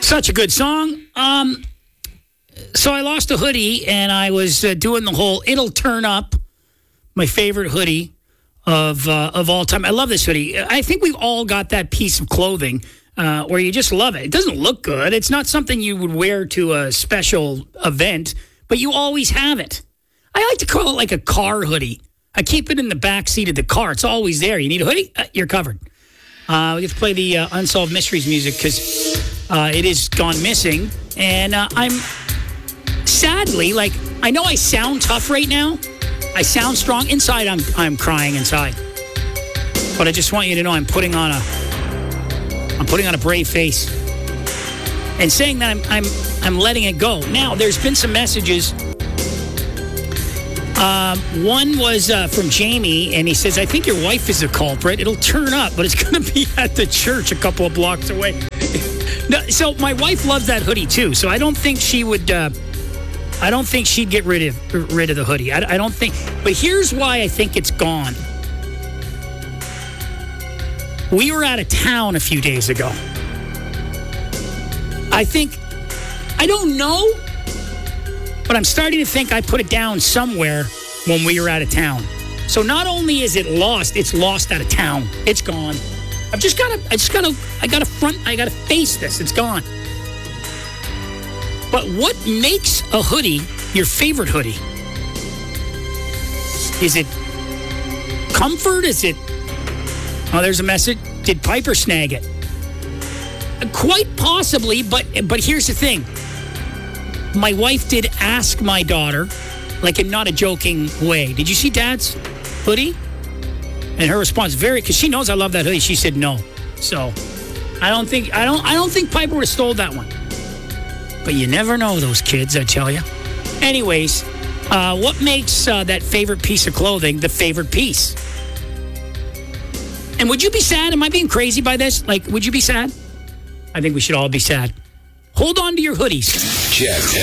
Such a good song. So I lost a hoodie, and I was doing the whole "It'll Turn Up," my favorite hoodie of all time. I love this hoodie. I think we've all got that piece of clothing where you just love it. It doesn't look good. It's not something you would wear to a special event, but you always have it. I like to call it like a car hoodie. I keep it in the back seat of the car. It's always there. You need a hoodie? You're covered. We have to play the Unsolved Mysteries music because it has gone missing. And I'm sadly, like, I know I sound tough right now. I sound strong. Inside, I'm crying inside. But I just want you to know I'm putting on a brave face. And saying that I'm letting it go. Now, there's been some messages. One was from Jamie, and he says, I think your wife is a culprit. It'll turn up, but it's going to be at the church a couple of blocks away. No, so my wife loves that hoodie, too. So I don't think she would... I don't think she'd get rid of the hoodie. I don't think... But here's why I think it's gone. We were out of town a few days ago. I don't know, but I'm starting to think I put it down somewhere when we were out of town. So not only is it lost, it's lost out of town. It's gone. I gotta face this. It's gone. But what makes a hoodie your favorite hoodie? Is it comfort? Is it... Oh, there's a message. Did Piper snag it? Quite possibly, but here's the thing. My wife did ask my daughter, like in not a joking way, did you see Dad's hoodie? And her response, because she knows I love that hoodie, she said no. So I don't think Piper would have stole that one. But you never know those kids, I tell you. Anyways, what makes that favorite piece of clothing the favorite piece? And would you be sad? Am I being crazy by this? Like, would you be sad? I think we should all be sad. Hold on to your hoodies. Chet